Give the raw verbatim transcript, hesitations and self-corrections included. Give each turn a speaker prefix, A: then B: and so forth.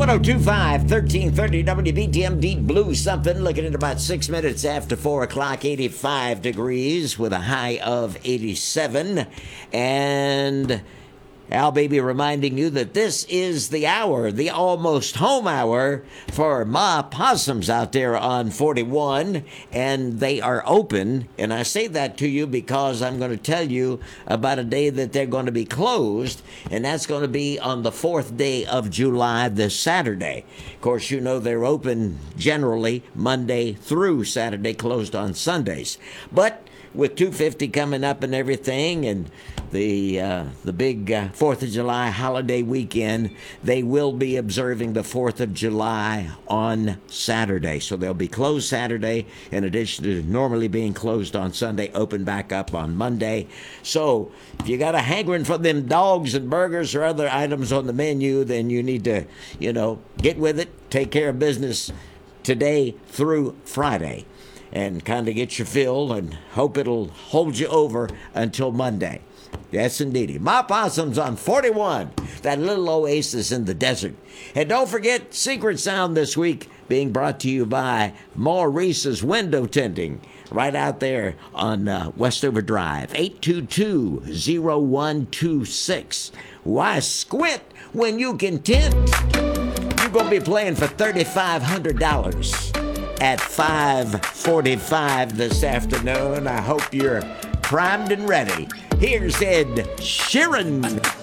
A: oh two point five, thirteen thirty W B T M Deep Blue something. Looking at about six minutes after four o'clock, eighty-five degrees with a high of eighty-seven. And Al Baby reminding you that this is the hour, the almost home hour for Ma Possums out there on forty-one, and they are open. And I say that to you because I'm going to tell you about a day that they're going to be closed, and that's going to be on the fourth day of July, this Saturday. Of course, you know they're open generally Monday through Saturday, closed on Sundays. But with two fifty coming up and everything, and the uh, the big uh, fourth of July holiday weekend, they will be observing the fourth of July on Saturday. So they'll be closed Saturday, in addition to normally being closed on Sunday, open back up on Monday. So if you got a hankering for them dogs and burgers or other items on the menu, then you need to, you know, get with it, take care of business today through Friday, and kind of get your fill and hope it'll hold you over until Monday. Yes, indeedy. Ma Possums on forty-one, that little oasis in the desert. And don't forget, Secret Sound this week being brought to you by Maurice's Window Tinting, right out there on uh, Westover Drive, eight two two, oh one two six. Why squint when you can tint? You're going to be playing for thirty-five hundred dollars at five forty-five this afternoon. I hope you're primed and ready. Here's Ed Sheeran.